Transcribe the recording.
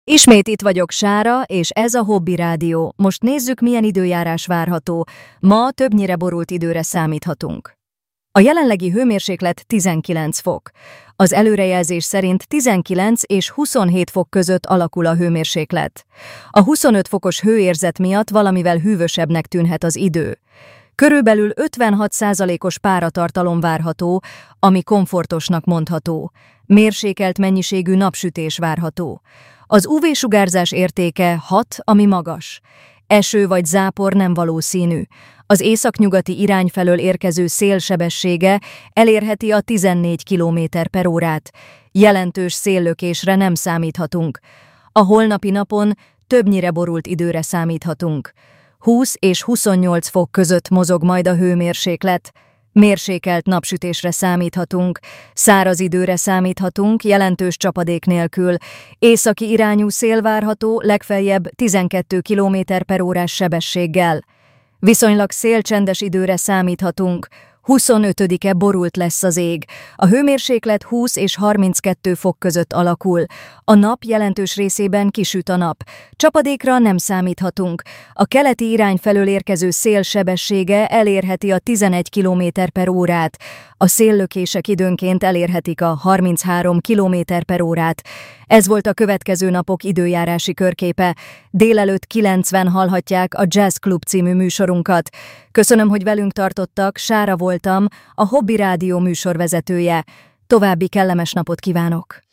Ismét itt vagyok, Sára, és ez a Hobby Rádió. Most nézzük, milyen időjárás várható. Ma többnyire borult időre számíthatunk. A jelenlegi hőmérséklet 19 fok. Az előrejelzés szerint 19 és 27 fok között alakul a hőmérséklet. A 25 fokos hőérzet miatt valamivel hűvösebbnek tűnhet az idő. Körülbelül 56%-os páratartalom várható, ami komfortosnak mondható. Mérsékelt mennyiségű napsütés várható. Az UV-sugárzás értéke 6, ami magas. Eső vagy zápor nem valószínű. Az északnyugati irány felől érkező szél sebessége elérheti a 14 km/órát. Jelentős széllökésre nem számíthatunk. A holnapi napon többnyire borult időre számíthatunk. 20 és 28 fok között mozog majd a hőmérséklet. Mérsékelt napsütésre számíthatunk, száraz időre számíthatunk, jelentős csapadék nélkül, északi irányú szél várható, legfeljebb 12 km/órás sebességgel. Viszonylag szélcsendes időre számíthatunk, 25-e borult lesz az ég. A hőmérséklet 20 és 32 fok között alakul. A nap jelentős részében kisüt a nap. Csapadékra nem számíthatunk. A keleti irány felől érkező szél sebessége elérheti a 11 km/órát. A széllökések időnként elérhetik a 33 km/órát. Ez volt a következő napok időjárási körképe. Délelőtt 9-ben hallhatják a Jazz Club című műsorunkat. Köszönöm, hogy velünk tartottak, Sára voltam, a Hobby Rádió műsorvezetője. További kellemes napot kívánok!